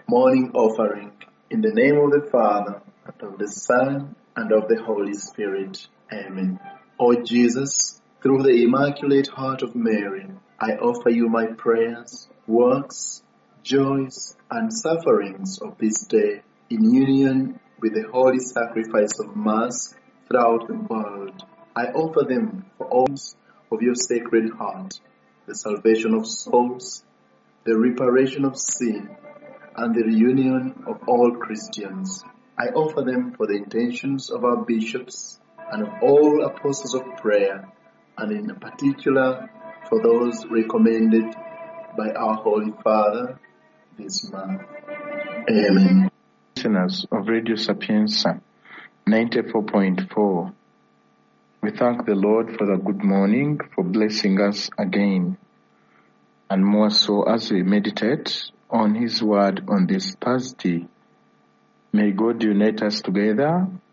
Morning offering. In the name of the Father, and of the Son, and of the Holy Spirit. Amen. O Jesus, through the Immaculate Heart of Mary, I offer you my prayers, works, joys, and sufferings of this day in union with the holy sacrifice of Mass throughout the world. I offer them for all of your Sacred Heart, the salvation of souls, the reparation of sin, and the reunion of all Christians. I offer them for the intentions of our bishops and of all apostles of prayer, and in particular for those recommended by our Holy Father this month. Amen. Listeners of Radio Sapienza 94.4, we thank the Lord for the good morning, for blessing us again, and more so as we meditate on His Word on this Thursday. May God unite us together